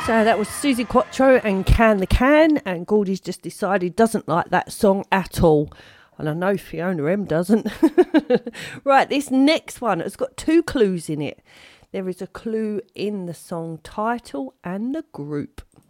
So that was Suzi Quatro and Can the Can, and Gordy's just decided doesn't like that song at all. And I know Fiona M doesn't. Right, this next one has got 2 clues in it. There is a clue in the song title and the group.